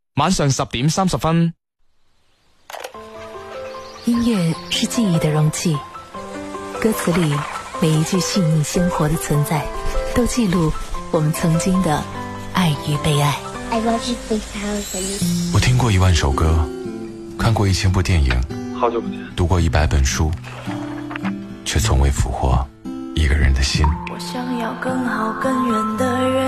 晚上10點30分。 音樂是記憶的容器，歌詞裡每一句細膩鮮活的存在，都記錄我們曾經的愛與被愛。 我聽過10000首歌，看過1000部電影， 好久不見， 讀過100本書，卻從未俘獲一個人的心。 我想要更好更遠的人。